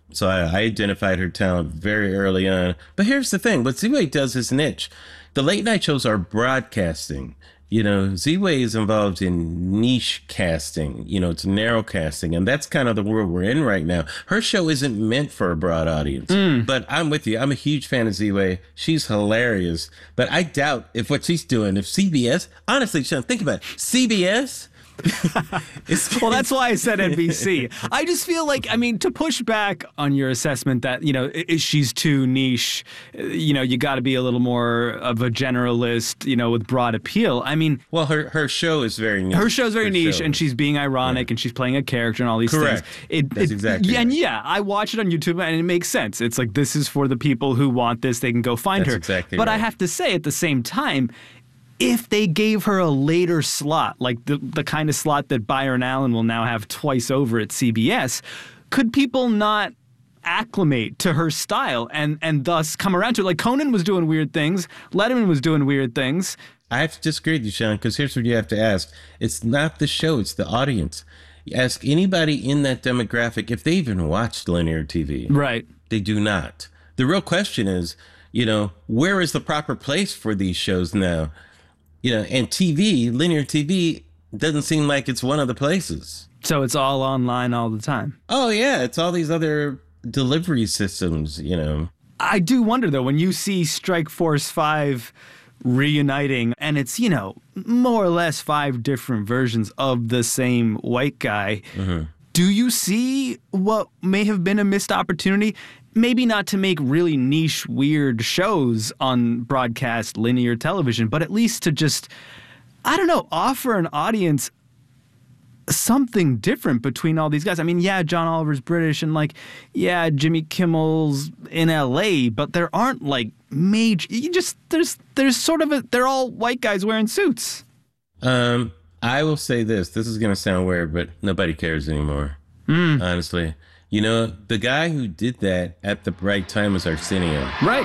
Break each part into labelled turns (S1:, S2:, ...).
S1: So I identified her talent very early on. But here's the thing: what Z-Way does is niche. The late night shows are broadcasting. Z-Way is involved in niche casting. It's narrow casting, and that's kind of the world we're in right now. Her show isn't meant for a broad audience, but I'm with you. I'm a huge fan of Z-Way. She's hilarious, but I doubt if what she's doing, if CBS, honestly, Sean, think about it. CBS.
S2: Well, that's why I said NBC. I just feel like, to push back on your assessment that, she's too niche, you got to be a little more of a generalist, with broad appeal.
S1: Well, her show is very niche.
S2: Her show's very niche, and she's being ironic, and she's playing a character and all these
S1: Correct.
S2: things.
S1: That's exactly right.
S2: And yeah, I watch it on YouTube, and it makes sense. It's like, this is for the people who want this. They can go find her.
S1: Exactly
S2: but
S1: right.
S2: I have to say, at the same time, if they gave her a later slot, like the kind of slot that Byron Allen will now have twice over at CBS, could people not acclimate to her style and thus come around to it? Like Conan was doing weird things. Letterman was doing weird things.
S1: I have to disagree with you, Sean, because here's what you have to ask. It's not the show, it's the audience. You ask anybody in that demographic if they even watched linear TV.
S2: Right.
S1: They do not. The real question is, where is the proper place for these shows now? And TV, linear TV, doesn't seem like it's one of the places.
S2: So it's all online all the time.
S1: Oh, yeah. It's all these other delivery systems,
S2: I do wonder, though, when you see Strike Force 5 reuniting, and it's, more or less 5 different versions of the same white guy, do you see what may have been a missed opportunity? Maybe not to make really niche, weird shows on broadcast linear television, but at least to just, offer an audience something different between all these guys. Yeah, John Oliver's British, and Jimmy Kimmel's in LA, but there aren't major, there's sort of they're all white guys wearing suits.
S1: I will say this is going to sound weird, but nobody cares anymore. Honestly. The guy who did that at the right time was Arsenio.
S2: Right.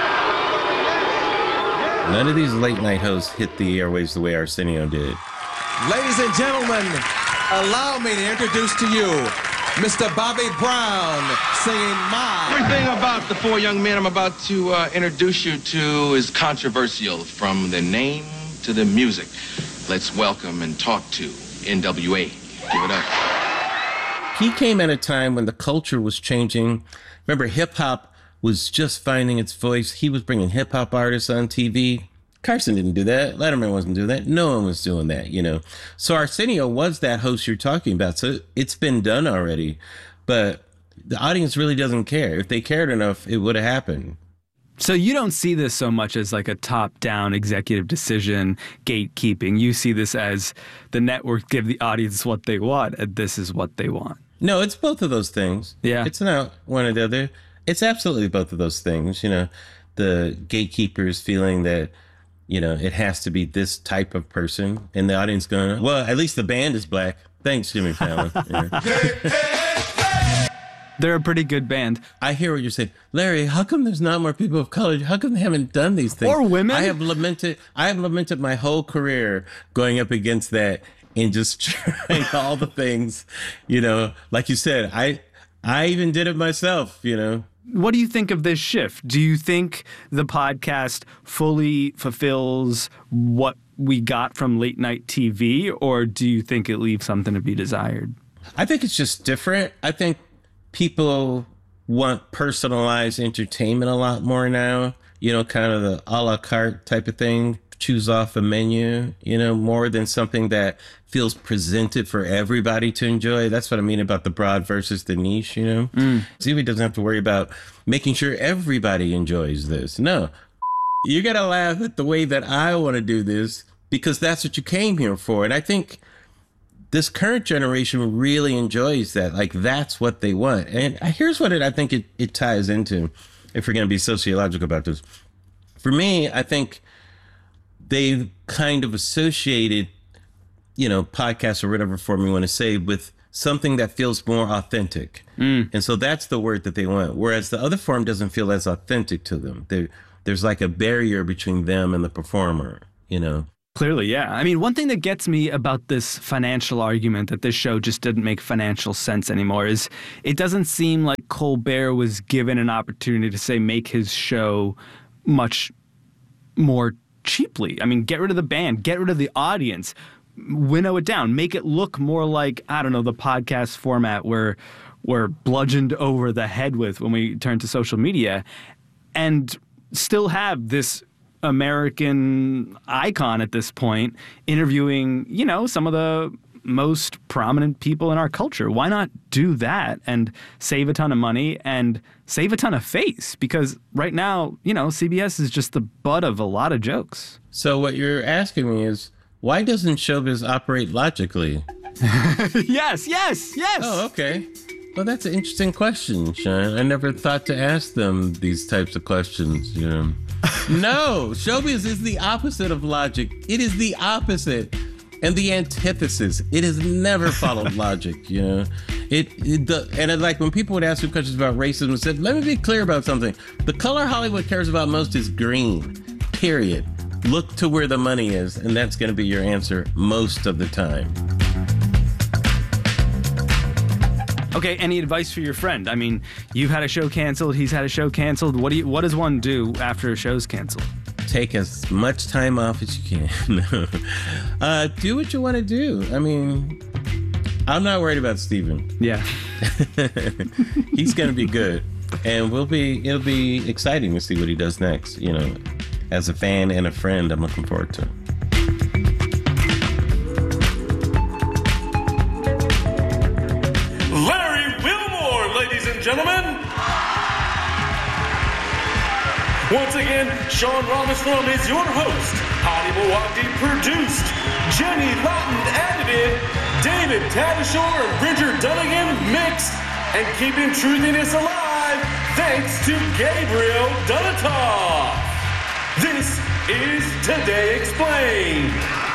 S1: None of these late night hosts hit the airwaves the way Arsenio did.
S3: Ladies and gentlemen, allow me to introduce to you Mr. Bobby Brown singing My.
S4: Everything about the 4 young men I'm about to introduce you to is controversial, from the name to the music. Let's welcome and talk to NWA. Give it up.
S1: He came at a time when the culture was changing. Remember, hip-hop was just finding its voice. He was bringing hip-hop artists on TV. Carson didn't do that. Letterman wasn't doing that. No one was doing that, So Arsenio was that host you're talking about. So it's been done already. But the audience really doesn't care. If they cared enough, it would have happened.
S2: So you don't see this so much as like a top-down executive decision, gatekeeping. You see this as the network give the audience what they want, and this is what they want.
S1: No, it's both of those things.
S2: Yeah.
S1: It's not one or the other. It's absolutely both of those things. The gatekeepers feeling that, it has to be this type of person, and the audience going, well, at least the band is black. Thanks, Jimmy Fallon.
S2: They're a pretty good band.
S1: I hear what you're saying. Larry, how come there's not more people of color? How come they haven't done these things?
S2: Or women?
S1: I have lamented my whole career going up against that and just trying all the things, like you said, I even did it myself,
S2: What do you think of this shift? Do you think the podcast fully fulfills what we got from late night TV, or do you think it leaves something to be desired?
S1: I think it's just different. I think people want personalized entertainment a lot more now, kind of the a la carte type of thing. Choose off a menu, more than something that feels presented for everybody to enjoy. That's what I mean about the broad versus the niche, Z-Way doesn't have to worry about making sure everybody enjoys this. No, you got to laugh at the way that I want to do this because that's what you came here for. And I think this current generation really enjoys that. Like, that's what they want. And here's what I think it ties into, if we're going to be sociological about this. For me, I think they've kind of associated, podcasts or whatever form you want to say, with something that feels more authentic. And so that's the word that they want. Whereas the other form doesn't feel as authentic to them. There's like a barrier between them and the performer,
S2: Clearly, yeah. I mean, one thing that gets me about this financial argument that this show just didn't make financial sense anymore is it doesn't seem like Colbert was given an opportunity to, say, make his show much more cheaply. I mean, get rid of the band, get rid of the audience, winnow it down, make it look more like, I don't know, the podcast format where we're bludgeoned over the head with when we turn to social media, and still have this American icon at this point interviewing, you know, some of the most prominent people in our culture. Why not do that and save a ton of money and save a ton of face? Because right now, you know, CBS is just the butt of a lot of jokes.
S1: So what you're asking me is, why doesn't showbiz operate logically?
S2: Yes.
S1: Oh, okay. Well, that's an interesting question, Sean. I never thought to ask them these types of questions, you know. No, showbiz is the opposite of logic. It is the opposite and the antithesis. It has never followed logic, you know. And like when people would ask me questions about racism, I said, let me be clear about something. The color Hollywood cares about most is green, period. Look to where the money is, and that's going to be your answer most of the time.
S2: Okay, any advice for your friend? I mean, you've had a show canceled, he's had a show canceled. What does one do after a show's canceled?
S1: Take as much time off as you can. Do what you want to do. I mean, I'm not worried about Steven.
S2: Yeah.
S1: He's going to be good. And it'll be exciting to see what he does next. You know, as a fan and a friend, I'm looking forward to it.
S5: Gentlemen, once again, Sean Rameswaram is your host. Hadi Mawakdi produced, Jenny Lawton edited, David Tadashore and Bridger Dunnigan mixed, and keeping truthiness alive thanks to Gabriel Dunatoff. This is Today Explained.